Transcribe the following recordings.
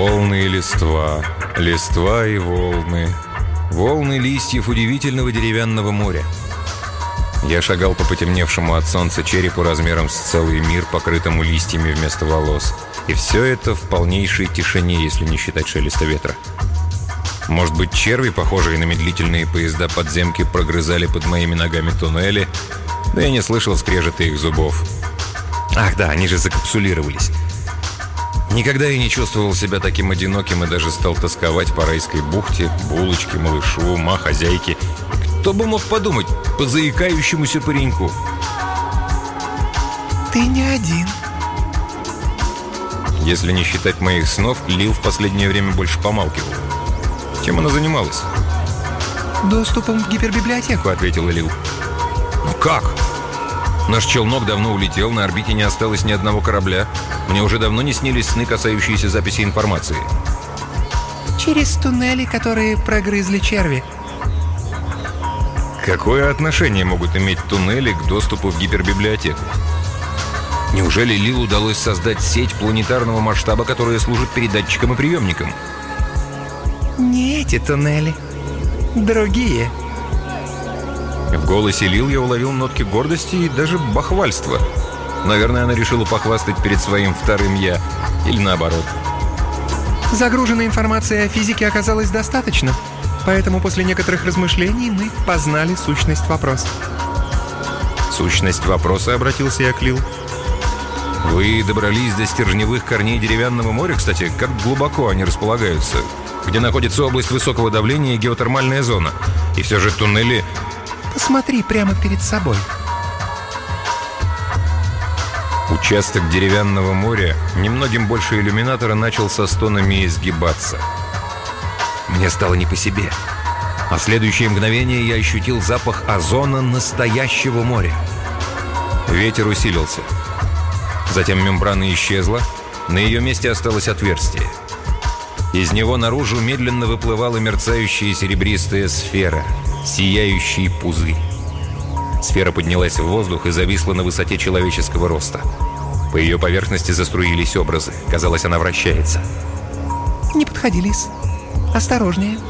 Волны и листва, листва и волны. Волны листьев удивительного деревянного моря. Я шагал по потемневшему от солнца черепу размером с целый мир, покрытому листьями вместо волос. И все это в полнейшей тишине, если не считать шелеста ветра. Может быть, черви, похожие на медлительные поезда подземки, прогрызали под моими ногами туннели, да я не слышал скрежета их зубов. Ах да, они же закапсулировались. Никогда я не чувствовал себя таким одиноким и даже стал тосковать по райской бухте, булочке, малышу, ума, хозяйке. Кто бы мог подумать по заикающемуся пареньку? Ты не один. Если не считать моих снов, Лил в последнее время больше помалкивал. Чем она занималась? Доступом в гипербиблиотеку, ответила Лил. Ну как? Наш челнок давно улетел, на орбите не осталось ни одного корабля. Мне уже давно не снились сны, касающиеся записи информации. Через туннели, которые прогрызли черви. Какое отношение могут иметь туннели к доступу в гипербиблиотеку? Неужели Лил удалось создать сеть планетарного масштаба, которая служит передатчиком и приемником? Не эти туннели. Другие. В голосе Лил я уловил нотки гордости и даже бахвальства. Наверное, она решила похвастать перед своим вторым «я». Или наоборот. Загруженной информации о физике оказалось достаточно. Поэтому после некоторых размышлений мы познали сущность вопроса. Сущность вопроса, обратился я к Лил. Вы добрались до стержневых корней деревянного моря, кстати, как глубоко они располагаются? Где находится область высокого давления и геотермальная зона? И все же туннели... Посмотри прямо перед собой. Участок деревянного моря, немногим больше иллюминатора, начал со стонами изгибаться. Мне стало не по себе. А в следующее мгновение я ощутил запах озона настоящего моря. Ветер усилился. Затем мембрана исчезла. На ее месте осталось отверстие. Из него наружу медленно выплывала мерцающая серебристая сфера, сияющий пузырь. Сфера поднялась в воздух и зависла на высоте человеческого роста. По ее поверхности заструились образы. Казалось, она вращается. Не подходи, Лис. Осторожнее.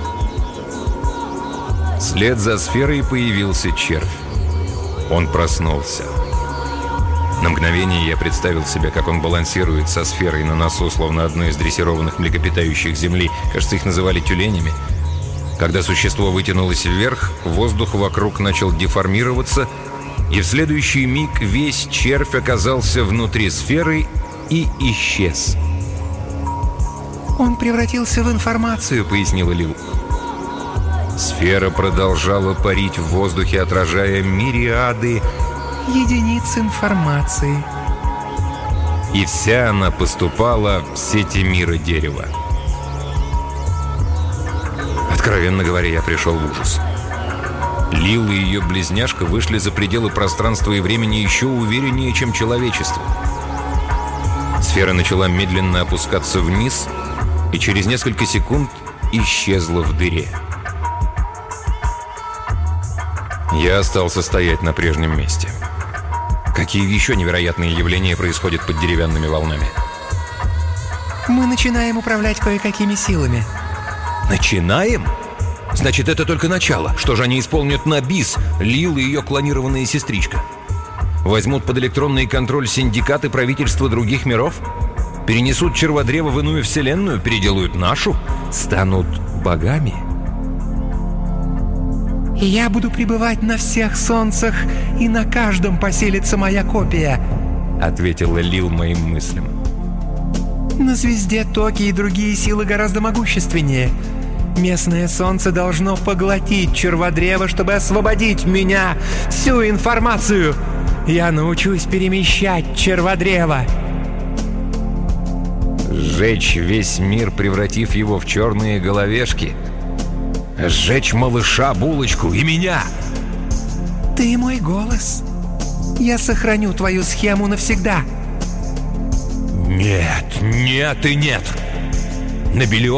Вслед за сферой появился червь. Он проснулся. На мгновение я представил себе, как он балансирует со сферой на носу, словно одно из дрессированных млекопитающих Земли. Кажется, их называли тюленями. Когда существо вытянулось вверх, воздух вокруг начал деформироваться, и в следующий миг весь червь оказался внутри сферы и исчез. «Он превратился в информацию», — пояснила Лил. Сфера продолжала парить в воздухе, отражая мириады единиц информации. И вся она поступала в сети мира дерева. Откровенно говоря, я пришел в ужас. Лил и ее близняшка вышли за пределы пространства и времени еще увереннее, чем человечество. Сфера начала медленно опускаться вниз и через несколько секунд исчезла в дыре. Я остался стоять на прежнем месте. Какие еще невероятные явления происходят под деревянными волнами? Мы начинаем управлять кое-какими силами. Начинаем? Значит, это только начало. Что же они исполнят на бис, Лил и ее клонированная сестричка? Возьмут под электронный контроль синдикаты правительства других миров? Перенесут черводрево в иную вселенную? Переделают нашу? Станут богами? Я буду пребывать на всех солнцах, и на каждом поселится моя копия, ответила Лил моим мыслям. На звезде токи и другие силы гораздо могущественнее. Местное солнце должно поглотить черводрево, чтобы освободить меня, всю информацию. Я научусь перемещать черводрево. Сжечь весь мир, превратив его в черные головешки? Сжечь малыша, булочку и меня? Ты мой голос. Я сохраню твою схему навсегда. Нет, нет и нет. На